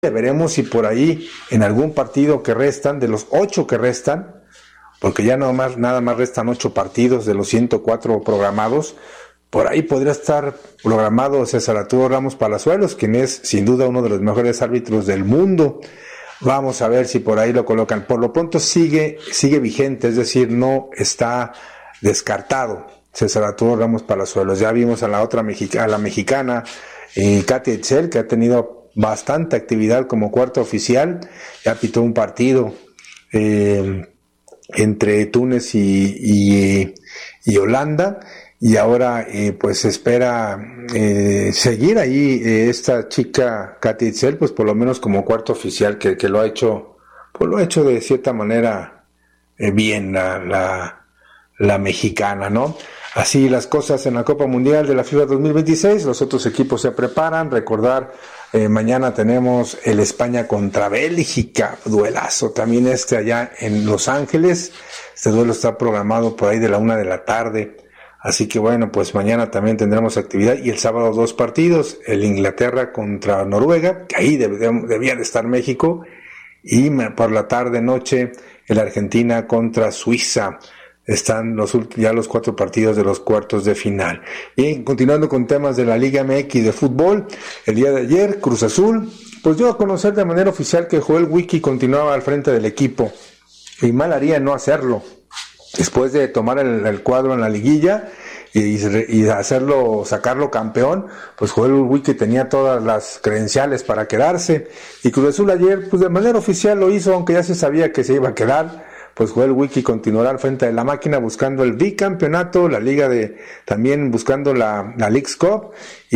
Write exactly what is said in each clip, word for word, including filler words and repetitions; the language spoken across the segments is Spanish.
Veremos si por ahí en algún partido que restan, de los ocho que restan, porque ya nada más, nada más restan ocho partidos de los ciento cuatro programados, por ahí podría estar programado César Arturo Ramos Palazuelos, quien es sin duda uno de los mejores árbitros del mundo. Vamos a ver si por ahí lo colocan. Por lo pronto sigue, sigue vigente, es decir, no está descartado César Arturo Ramos Palazuelos. Ya vimos a la otra mexicana, a la mexicana, eh, Katia Itzel, que ha tenido bastante actividad como cuarto oficial, ya pitó un partido eh, entre Túnez y, y, y Holanda, y ahora eh, pues espera eh, seguir ahí eh, esta chica Katia Itzel, pues por lo menos como cuarto oficial, que, que lo ha hecho, pues lo ha hecho de cierta manera eh, bien la, la, la mexicana, ¿no? Así las cosas en la Copa Mundial de la FIFA dos mil veintiséis, los otros equipos se preparan. Recordar, eh, mañana tenemos el España contra Bélgica, duelazo, también este allá en Los Ángeles. Este duelo está programado por ahí de la una de la tarde, así que bueno, pues mañana también tendremos actividad, y el sábado dos partidos, el Inglaterra contra Noruega, que ahí deb- debía de estar México, y por la tarde noche el Argentina contra Suiza. Están los ya los cuatro partidos de los cuartos de final. Y continuando con temas de la Liga M X de fútbol, el día de ayer Cruz Azul pues dio a conocer de manera oficial que Joel Wiki continuaba al frente del equipo, y mal haría no hacerlo después de tomar el, el cuadro en la liguilla y, y hacerlo, sacarlo campeón. Pues Joel Wiki tenía todas las credenciales para quedarse, y Cruz Azul ayer pues de manera oficial lo hizo, aunque ya se sabía que se iba a quedar. Pues Joel Wiki continuará al frente de la máquina buscando el bicampeonato, la liga de, también buscando la, la Leagues Cup,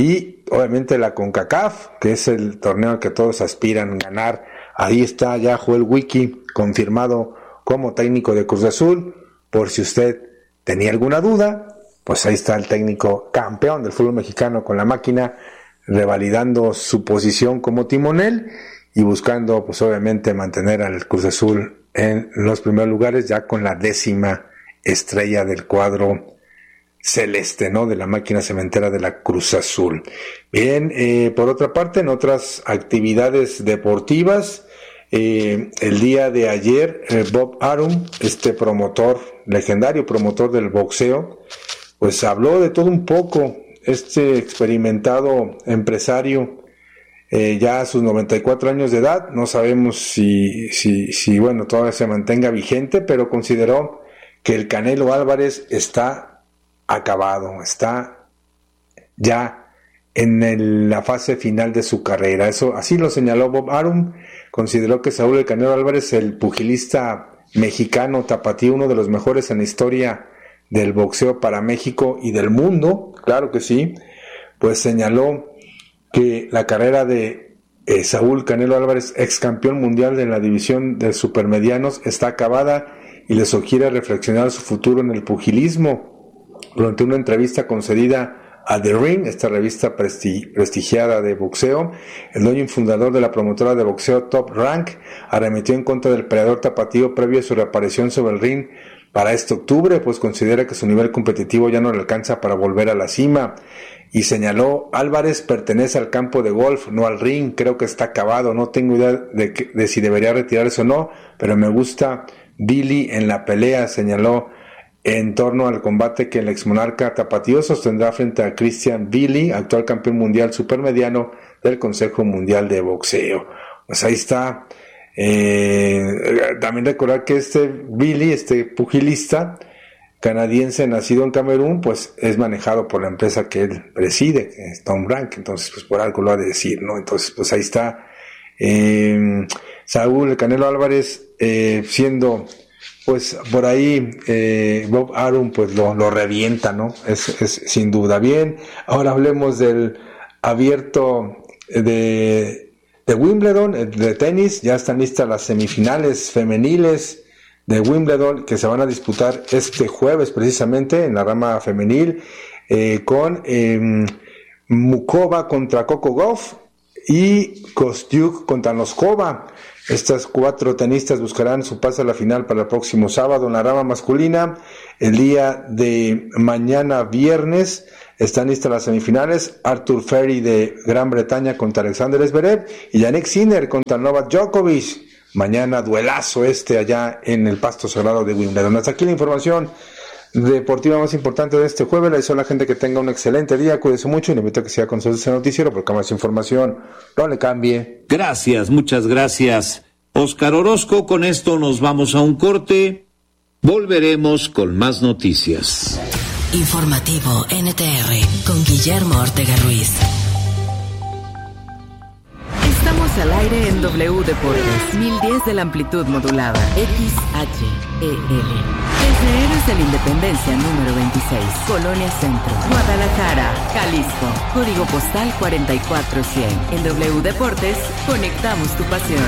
y obviamente la CONCACAF, que es el torneo al que todos aspiran a ganar. Ahí está ya Joel Wiki confirmado como técnico de Cruz Azul. Por si usted tenía alguna duda, pues ahí está el técnico campeón del fútbol mexicano con la máquina, revalidando su posición como timonel y buscando pues obviamente mantener al Cruz Azul en los primeros lugares, ya con la décima estrella del cuadro celeste, ¿no? De la máquina cementera de la Cruz Azul. Bien, eh, por otra parte, en otras actividades deportivas, eh, el día de ayer, eh, Bob Arum, este promotor, legendario promotor del boxeo, pues habló de todo un poco. Este experimentado empresario, Eh, ya a sus noventa y cuatro años de edad, no sabemos si, si, si, bueno, todavía se mantenga vigente, pero consideró que el Canelo Álvarez está acabado, está ya en el, la fase final de su carrera. Eso, así lo señaló Bob Arum. Consideró que Saúl el Canelo Álvarez, el pugilista mexicano tapatío, uno de los mejores en la historia del boxeo para México y del mundo, claro que sí, pues señaló que la carrera de eh, Saúl Canelo Álvarez, ex campeón mundial de la división de supermedianos, está acabada, y le sugiere reflexionar su futuro en el pugilismo. Durante una entrevista concedida a The Ring, esta revista presti- prestigiada de boxeo, el dueño y fundador de la promotora de boxeo Top Rank arremetió en contra del peleador tapatío previo a su reaparición sobre el ring para este octubre, pues considera que su nivel competitivo ya no le alcanza para volver a la cima. Y señaló: Álvarez pertenece al campo de golf, no al ring, creo que está acabado, no tengo idea de, que, de si debería retirarse o no, pero me gusta Billy en la pelea, señaló en torno al combate que el exmonarca tapatío sostendrá frente a Christian Billy, actual campeón mundial supermediano del Consejo Mundial de Boxeo. Pues ahí está. Eh, también recordar que este Billy, este pugilista canadiense nacido en Camerún, pues es manejado por la empresa que él preside, que es Tom Rank, entonces pues por algo lo ha de decir, ¿no? Entonces pues ahí está eh, Saúl el Canelo Álvarez, eh, siendo pues por ahí eh, Bob Arum pues lo, lo revienta, ¿no? Es, es sin duda. Bien, ahora hablemos del abierto de de Wimbledon, de tenis. Ya están listas las semifinales femeniles de Wimbledon, que se van a disputar este jueves precisamente en la rama femenil, eh, con eh, Mukova contra Coco Gauff y Kostyuk contra Noskova. Estas cuatro tenistas buscarán su pase a la final para el próximo sábado. En la rama masculina, el día de mañana viernes, Están listas las semifinales. Arthur Ferry de Gran Bretaña contra Alexander Zverev y Jannik Sinner contra Novak Djokovic. Mañana duelazo este allá en el pasto sagrado de Wimbledon. Hasta aquí la información deportiva más importante de este jueves. Le deseo a la gente que tenga un excelente día. Cuídese mucho y le invito a que siga con su noticiero porque más información no le cambie. Gracias, muchas gracias, Óscar Orozco. Con esto nos vamos a un corte. Volveremos con más noticias. Informativo N T R con Guillermo Ortega Ruiz. Estamos al aire en W Deportes, mil diez de la amplitud modulada, X H E L. Desde Héroes de la Independencia número veintiséis, Colonia Centro, Guadalajara, Jalisco. Código postal cuarenta y cuatro cien. En W Deportes, conectamos tu pasión.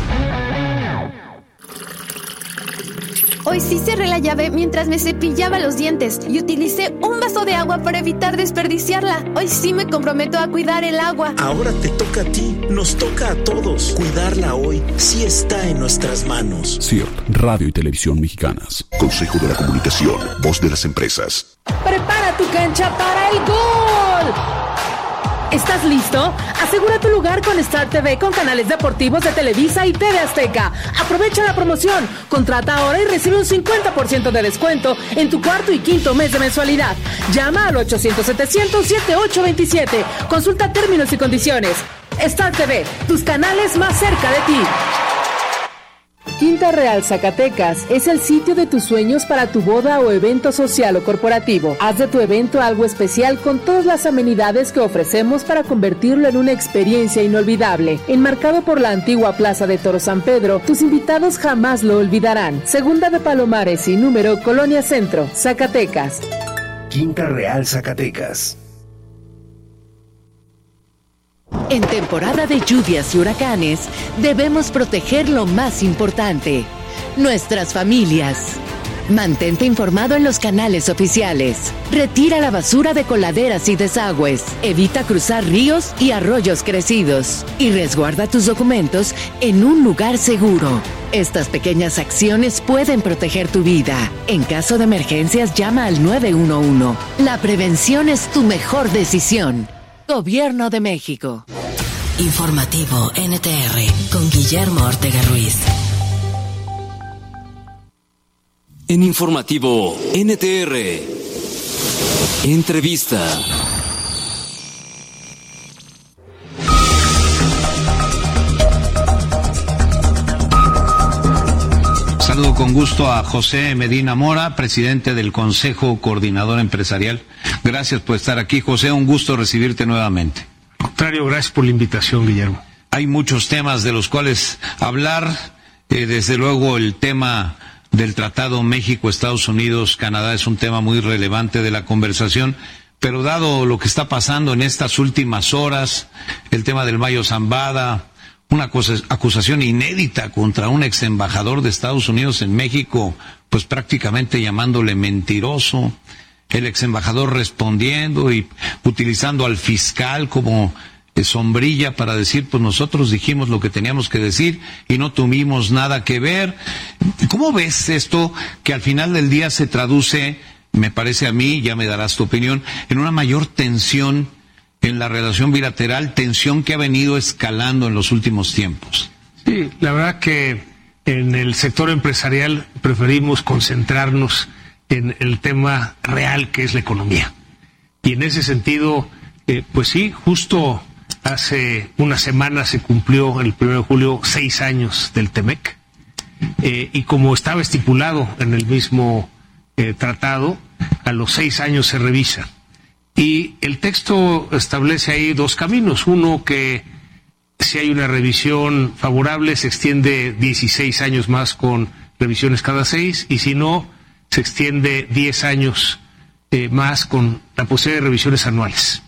Hoy sí cerré la llave mientras me cepillaba los dientes y utilicé un vaso de agua para evitar desperdiciarla. Hoy sí me comprometo a cuidar el agua. Ahora te toca a ti, nos toca a todos. Cuidarla hoy sí está en nuestras manos. C I R T, Radio y Televisión Mexicanas. Consejo de la Comunicación, voz de las empresas. Prepara tu cancha para el gol. ¿Estás listo? Asegura tu lugar con Star T V con canales deportivos de Televisa y T V Azteca. Aprovecha la promoción. Contrata ahora y recibe un cincuenta por ciento de descuento en tu cuarto y quinto mes de mensualidad. Llama al ochocientos setecientos setenta y ocho veintisiete. Consulta términos y condiciones. Star T V, tus canales más cerca de ti. Quinta Real Zacatecas es el sitio de tus sueños para tu boda o evento social o corporativo. Haz de tu evento algo especial con todas las amenidades que ofrecemos para convertirlo en una experiencia inolvidable. Enmarcado por la antigua Plaza de Toro San Pedro, tus invitados jamás lo olvidarán. Segunda de Palomares y número Colonia Centro, Zacatecas. Quinta Real Zacatecas. En temporada de lluvias y huracanes, debemos proteger lo más importante, nuestras familias. Mantente informado en los canales oficiales. Retira la basura de coladeras y desagües. Evita cruzar ríos y arroyos crecidos. Y resguarda tus documentos en un lugar seguro. Estas pequeñas acciones pueden proteger tu vida. En caso de emergencias, llama al nueve uno uno. La prevención es tu mejor decisión. Gobierno de México. Informativo N T R con Guillermo Ortega Ruiz. En Informativo N T R. Entrevista. Saludo con gusto a José Medina Mora, presidente del Consejo Coordinador Empresarial. Gracias por estar aquí, José, un gusto recibirte nuevamente. Al contrario, gracias por la invitación, Guillermo. Hay muchos temas de los cuales hablar, eh, desde luego el tema del Tratado México-Estados Unidos-Canadá es un tema muy relevante de la conversación, pero dado lo que está pasando en estas últimas horas, el tema del Mayo Zambada, una acusación inédita contra un ex embajador de Estados Unidos en México, pues prácticamente llamándole mentiroso, el ex embajador respondiendo y utilizando al fiscal como eh, sombrilla para decir, pues nosotros dijimos lo que teníamos que decir y no tuvimos nada que ver. ¿Cómo ves esto que al final del día se traduce, me parece a mí, ya me darás tu opinión, en una mayor tensión en la relación bilateral, tensión que ha venido escalando en los últimos tiempos? Sí, la verdad que en el sector empresarial preferimos concentrarnos en el tema real que es la economía. Y en ese sentido, eh, pues sí, justo hace una semana se cumplió, el primero de julio, seis años del Temec. Eh, y como estaba estipulado en el mismo eh, tratado, a los seis años se revisa. Y el texto establece ahí dos caminos. Uno, que si hay una revisión favorable se extiende dieciséis años más con revisiones cada seis, y si no, se extiende diez años eh, más con la posibilidad de revisiones anuales.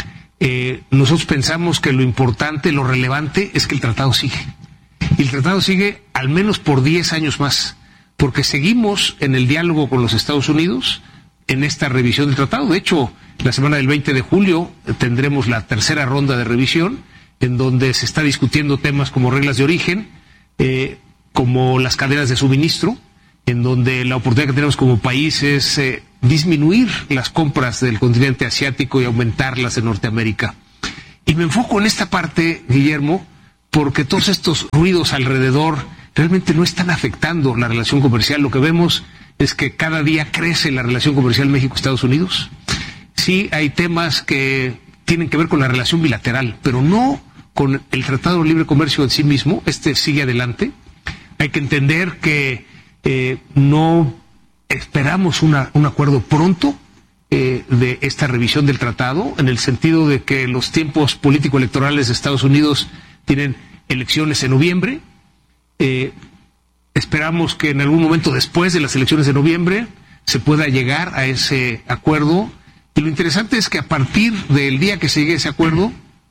Eh, nosotros pensamos que lo importante, lo relevante es que el tratado sigue. Y el tratado sigue al menos por diez años más, porque seguimos en el diálogo con los Estados Unidos en esta revisión del tratado. De hecho, la semana del veinte de julio tendremos la tercera ronda de revisión, en donde se está discutiendo temas como reglas de origen, eh, como las cadenas de suministro, en donde la oportunidad que tenemos como país es eh, disminuir las compras del continente asiático y aumentarlas en Norteamérica. Y me enfoco en esta parte, Guillermo, porque todos estos ruidos alrededor realmente no están afectando la relación comercial. Lo que vemos es que cada día crece la relación comercial México-Estados Unidos. Sí hay temas que tienen que ver con la relación bilateral, pero no con el Tratado de Libre Comercio en sí mismo. Este sigue adelante. Hay que entender que eh, no esperamos una, un acuerdo pronto eh, de esta revisión del tratado, en el sentido de que los tiempos político-electorales de Estados Unidos tienen elecciones en noviembre. Eh, esperamos que en algún momento después de las elecciones de noviembre se pueda llegar a ese acuerdo. Y lo interesante es que a partir del día que se llegue a ese acuerdo,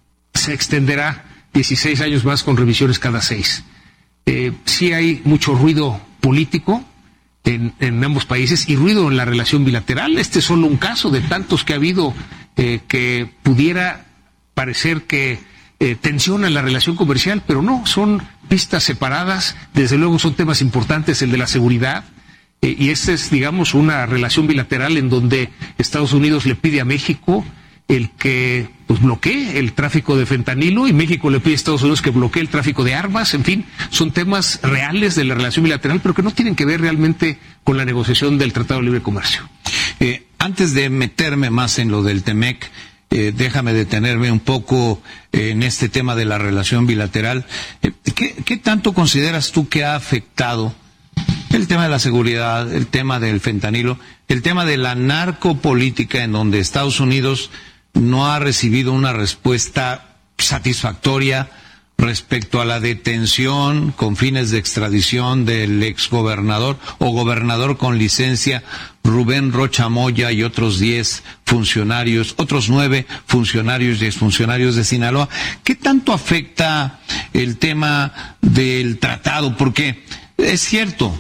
se extenderá dieciséis años más con revisiones cada seis. Eh, sí hay mucho ruido político en, en ambos países y ruido en la relación bilateral. Este es solo un caso de tantos que ha habido eh, que pudiera parecer que eh, tensiona la relación comercial, pero no, son pistas separadas. Desde luego son temas importantes, el de la seguridad, eh, y esta es, digamos, una relación bilateral en donde Estados Unidos le pide a México el que pues bloquee el tráfico de fentanilo y México le pide a Estados Unidos que bloquee el tráfico de armas. En fin, son temas reales de la relación bilateral, pero que no tienen que ver realmente con la negociación del Tratado de Libre Comercio. Eh, antes de meterme más en lo del Temec, eh, déjame detenerme un poco eh, en este tema de la relación bilateral. Eh, ¿qué, ¿Qué tanto consideras tú que ha afectado el tema de la seguridad, el tema del fentanilo, el tema de la narcopolítica, en donde Estados Unidos no ha recibido una respuesta satisfactoria respecto a la detención con fines de extradición del exgobernador o gobernador con licencia Rubén Rocha Moya y otros diez funcionarios, otros nueve funcionarios y exfuncionarios de Sinaloa? ¿Qué tanto afecta el tema del tratado? Porque es cierto,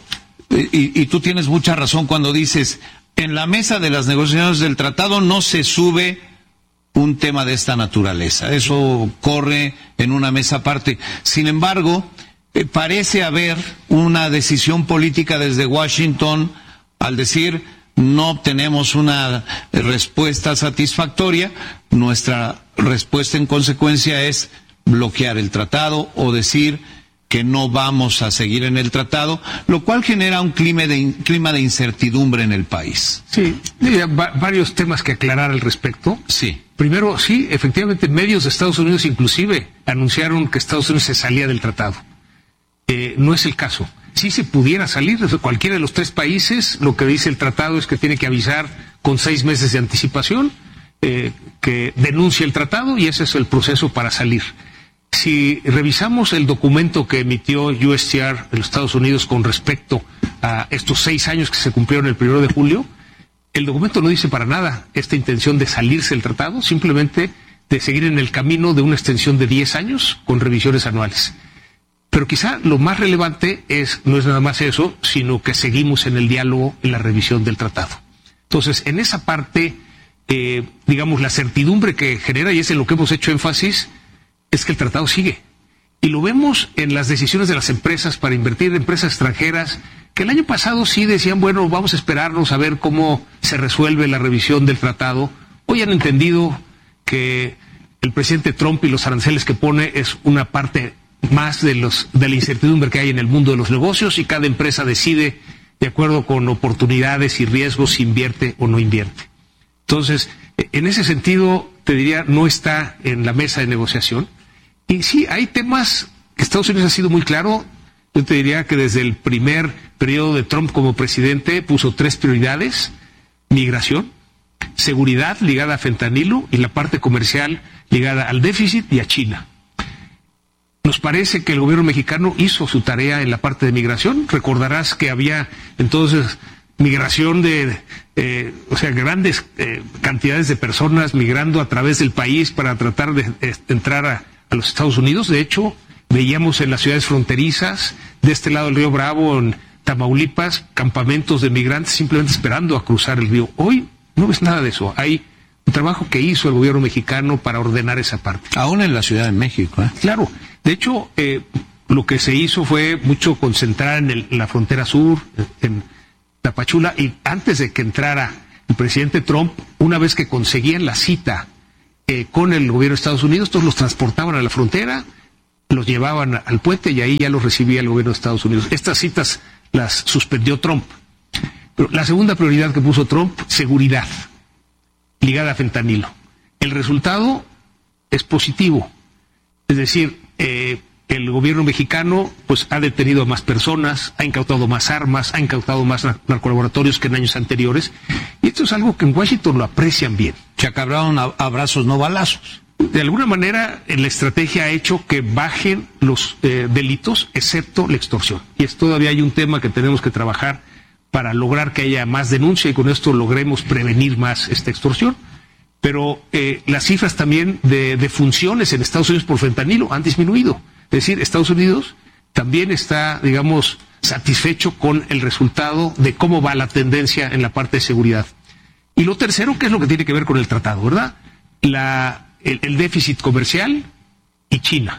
y, y tú tienes mucha razón cuando dices, en la mesa de las negociaciones del tratado no se sube un tema de esta naturaleza. Eso corre en una mesa aparte. Sin embargo, eh, parece haber una decisión política desde Washington al decir no obtenemos una respuesta satisfactoria. Nuestra respuesta en consecuencia es bloquear el tratado o decir que no vamos a seguir en el tratado, lo cual genera un clima de, in, clima de incertidumbre en el país. Sí, mira, va, varios temas que aclarar al respecto. Sí. Primero, sí, efectivamente, medios de Estados Unidos inclusive anunciaron que Estados Unidos se salía del tratado. Eh, no es el caso. Si se pudiera salir de cualquiera de los tres países, lo que dice el tratado es que tiene que avisar con seis meses de anticipación, eh, que denuncie el tratado, y ese es el proceso para salir. Si revisamos el documento que emitió U S T R de los Estados Unidos con respecto a estos seis años que se cumplieron el primero de julio, el documento no dice para nada esta intención de salirse del tratado, simplemente de seguir en el camino de una extensión de diez años con revisiones anuales. Pero quizá lo más relevante es, no es nada más eso, sino que seguimos en el diálogo en la revisión del tratado. Entonces, en esa parte, eh, digamos, la certidumbre que genera, y es en lo que hemos hecho énfasis, es que el tratado sigue. Y lo vemos en las decisiones de las empresas para invertir en empresas extranjeras, que el año pasado sí decían, bueno, vamos a esperarnos a ver cómo se resuelve la revisión del tratado. Hoy han entendido que el presidente Trump y los aranceles que pone es una parte más de los de la incertidumbre que hay en el mundo de los negocios, y cada empresa decide de acuerdo con oportunidades y riesgos si invierte o no invierte. Entonces, en ese sentido, te diría, no está en la mesa de negociación. Y sí, hay temas que Estados Unidos ha sido muy claro. Yo te diría que desde el primer periodo de Trump como presidente puso tres prioridades: migración, seguridad ligada a fentanilo y la parte comercial ligada al déficit y a China. Nos parece que el gobierno mexicano hizo su tarea en la parte de migración. Recordarás que había entonces migración de, eh, o sea, grandes eh, cantidades de personas migrando a través del país para tratar de, de entrar a, a los Estados Unidos. De hecho, veíamos en las ciudades fronterizas, de este lado del río Bravo, en Tamaulipas, campamentos de migrantes simplemente esperando a cruzar el río. Hoy no ves nada de eso. Hay un trabajo que hizo el gobierno mexicano para ordenar esa parte. Aún en la Ciudad de México, ¿eh? Claro. De hecho, eh, lo que se hizo fue mucho concentrar en, el, en la frontera sur, en Tapachula, y antes de que entrara el presidente Trump, una vez que conseguían la cita eh, con el gobierno de Estados Unidos, todos los transportaban a la frontera, los llevaban al puente y ahí ya los recibía el gobierno de Estados Unidos. Estas citas las suspendió Trump. Pero la segunda prioridad que puso Trump, seguridad, ligada a fentanilo. El resultado es positivo. Es decir, eh, el gobierno mexicano pues ha detenido a más personas, ha incautado más armas, ha incautado más narcolaboratorios que en años anteriores. Y esto es algo que en Washington lo aprecian bien. Se acabaron abrazos, no balazos. De alguna manera, la estrategia ha hecho que bajen los eh, delitos, excepto la extorsión. Y es todavía hay un tema que tenemos que trabajar para lograr que haya más denuncia y con esto logremos prevenir más esta extorsión. Pero eh, las cifras también de, de funciones en Estados Unidos por fentanilo han disminuido. Es decir, Estados Unidos también está, digamos, satisfecho con el resultado de cómo va la tendencia en la parte de seguridad. Y lo tercero, que es lo que tiene que ver con el tratado, ¿verdad? La... El, el déficit comercial y China.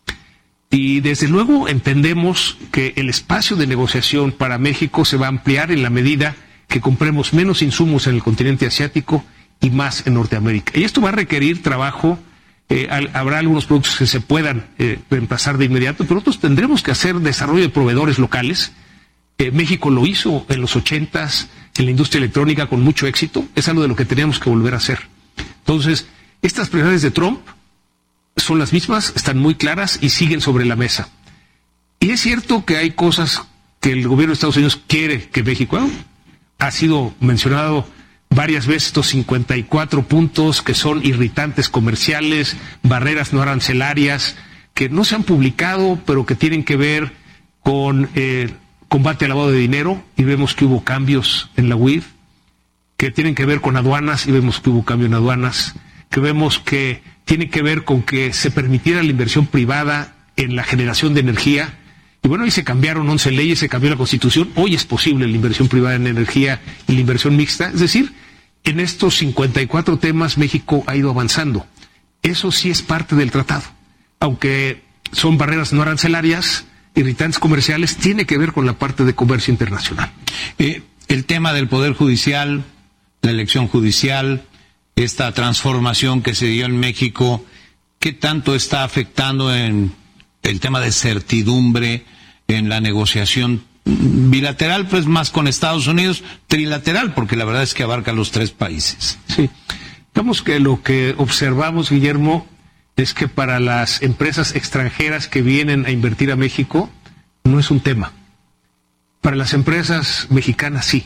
Y desde luego entendemos que el espacio de negociación para México se va a ampliar en la medida que compremos menos insumos en el continente asiático y más en Norteamérica. Y esto va a requerir trabajo, eh, al, habrá algunos productos que se puedan eh, reemplazar de inmediato, pero otros tendremos que hacer desarrollo de proveedores locales. Eh, México lo hizo en los ochentas en la industria electrónica con mucho éxito, es algo de lo que teníamos que volver a hacer. Entonces, estas prioridades de Trump son las mismas, están muy claras y siguen sobre la mesa. Y es cierto que hay cosas que el gobierno de Estados Unidos quiere que México haga. Ha sido mencionado varias veces estos cincuenta y cuatro puntos que son irritantes comerciales, barreras no arancelarias, que no se han publicado, pero que tienen que ver con eh, combate al lavado de dinero, y vemos que hubo cambios en la U I F, que tienen que ver con aduanas, y vemos que hubo cambio en aduanas, que vemos que tiene que ver con que se permitiera la inversión privada en la generación de energía. Y bueno, ahí se cambiaron once leyes, se cambió la Constitución. Hoy es posible la inversión privada en energía y la inversión mixta. Es decir, en estos cincuenta y cuatro temas México ha ido avanzando. Eso sí es parte del tratado. Aunque son barreras no arancelarias, irritantes comerciales, tiene que ver con la parte de comercio internacional. Eh, el tema del Poder Judicial, la elección judicial, esta transformación que se dio en México, ¿qué tanto está afectando en el tema de certidumbre, en la negociación bilateral, pues más con Estados Unidos, trilateral, porque la verdad es que abarca los tres países? Sí, digamos que lo que observamos, Guillermo, es que para las empresas extranjeras que vienen a invertir a México, no es un tema. Para las empresas mexicanas, sí.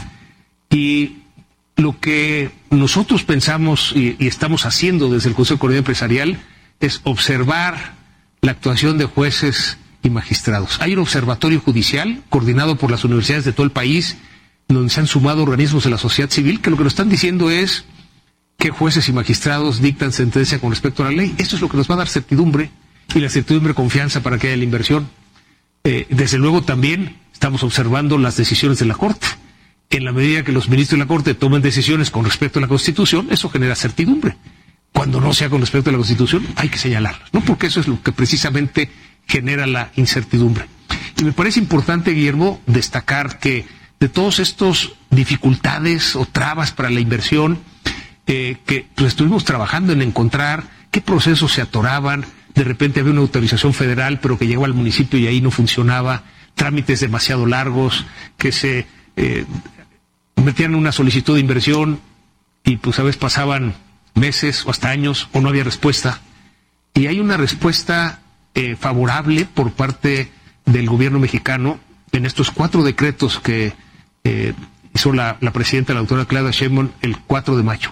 Y lo que nosotros pensamos y, y estamos haciendo desde el Consejo de Coordinación Empresarial es observar la actuación de jueces y magistrados. Hay un observatorio judicial coordinado por las universidades de todo el país, donde se han sumado organismos de la sociedad civil, que lo que nos están diciendo es que jueces y magistrados dictan sentencia con respecto a la ley. Esto es lo que nos va a dar certidumbre, y la certidumbre confianza para que haya la inversión. Eh, desde luego también estamos observando las decisiones de la Corte. En la medida que los ministros de la Corte tomen decisiones con respecto a la Constitución, eso genera certidumbre. Cuando no sea con respecto a la Constitución, hay que señalarlas, ¿no? Porque eso es lo que precisamente genera la incertidumbre. Y me parece importante, Guillermo, destacar que de todos estos dificultades o trabas para la inversión, eh, que pues, estuvimos trabajando en encontrar qué procesos se atoraban, de repente había una autorización federal, pero que llegaba al municipio y ahí no funcionaba, trámites demasiado largos, que se eh, metían una solicitud de inversión y pues a veces pasaban meses o hasta años o no había respuesta. Y hay una respuesta eh, favorable por parte del gobierno mexicano en estos cuatro decretos que eh, hizo la, la presidenta, la doctora Claudia Sheinbaum, el cuatro de mayo.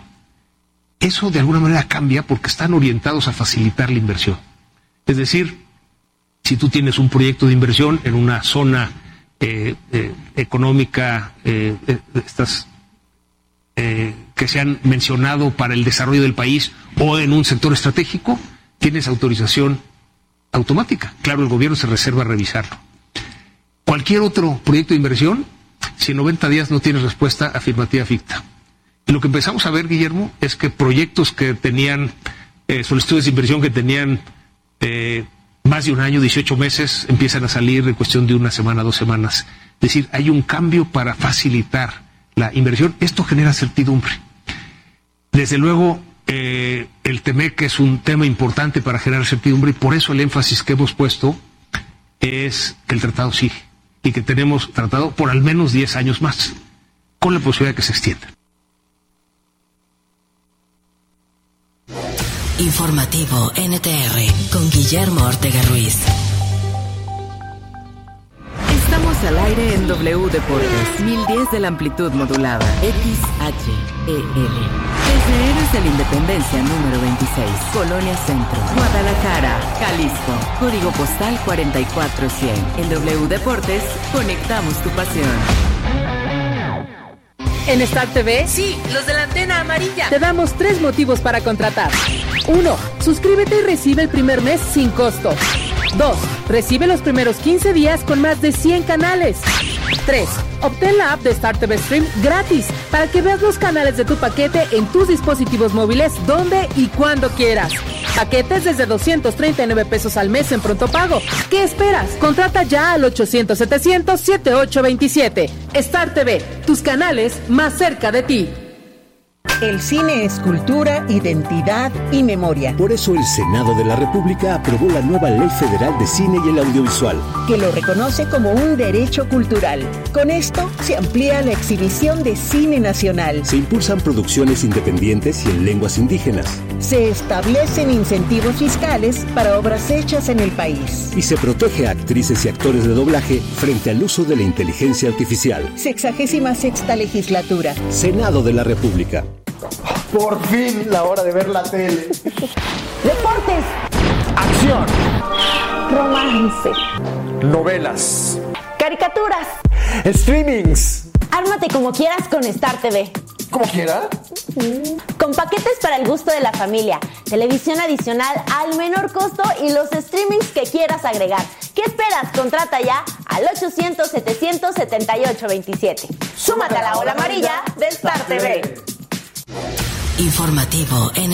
Eso de alguna manera cambia porque están orientados a facilitar la inversión. Es decir, si tú tienes un proyecto de inversión en una zona eh, eh, económica, eh, eh, estas eh, que se han mencionado para el desarrollo del país o en un sector estratégico, tienes autorización automática. Claro, el gobierno se reserva a revisarlo. Cualquier otro proyecto de inversión, si en noventa días no tienes respuesta afirmativa ficta. Y lo que empezamos a ver, Guillermo, es que proyectos que tenían, eh, solicitudes de inversión que tenían eh, más de un año, dieciocho meses, empiezan a salir en cuestión de una semana, dos semanas. Es decir, hay un cambio para facilitar la inversión. Esto genera certidumbre. Desde luego, eh, el Temec es un tema importante para generar certidumbre y por eso el énfasis que hemos puesto es que el tratado sigue y que tenemos tratado por al menos diez años más, con la posibilidad de que se extienda. Informativo N T R con Guillermo Ortega Ruiz. Estamos al aire en W Deportes, mil diez de la amplitud modulada, X H E L. Desde Héroes de la Independencia número veintiséis, Colonia Centro, Guadalajara, Jalisco. Código postal cuarenta y cuatro cien. En W Deportes, conectamos tu pasión. En Star T V, sí, los de la antena amarilla, te damos tres motivos para contratar. Uno, suscríbete y recibe el primer mes sin costo. Dos, recibe los primeros quince días con más de cien canales. Tres, obtén la app de Star T V Stream gratis para que veas los canales de tu paquete en tus dispositivos móviles donde y cuando quieras. Paquetes desde doscientos treinta y nueve pesos al mes en pronto pago. ¿Qué esperas? Contrata ya al ochocientos setecientos setenta y ocho veintisiete. Star T V, tus canales más cerca de ti. El cine es cultura, identidad y memoria. Por eso el Senado de la República aprobó la nueva Ley Federal de Cine y el Audiovisual, que lo reconoce como un derecho cultural. Con esto se amplía la exhibición de cine nacional. Se impulsan producciones independientes y en lenguas indígenas. Se establecen incentivos fiscales para obras hechas en el país. Y se protege a actrices y actores de doblaje frente al uso de la inteligencia artificial. Sexagésima sexta legislatura. Senado de la República. Por fin, la hora de ver la tele. Deportes. Acción. Romance. Novelas. Caricaturas. Streamings. Ármate como quieras con Star T V. ¿Cómo quiera? Con paquetes para el gusto de la familia, televisión adicional al menor costo y los streamings que quieras agregar. ¿Qué esperas? Contrata ya al ochocientos setecientos setenta y ocho veintisiete. Súmate a la hora amarilla de Star T V. Informativo N